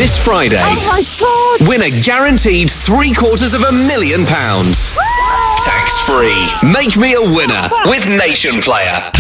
This Friday, Oh my God! win a guaranteed £750,000. Tax-free. Make me a winner with Nation Player.